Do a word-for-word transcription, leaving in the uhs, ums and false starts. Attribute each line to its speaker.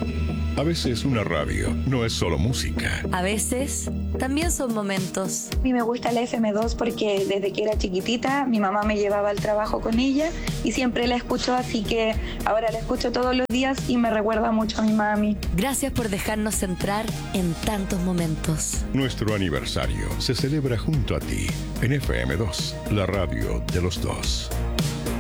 Speaker 1: A veces una radio no es solo música.
Speaker 2: A veces también son momentos.
Speaker 3: A mí me gusta la F M dos porque desde que era chiquitita mi mamá me llevaba al trabajo con ella y siempre la escucho, así que ahora la escucho todos los días y me recuerda mucho a mi mami.
Speaker 2: Gracias por dejarnos entrar en tantos momentos.
Speaker 1: Nuestro aniversario se celebra junto a ti en F M dos, la radio de los dos.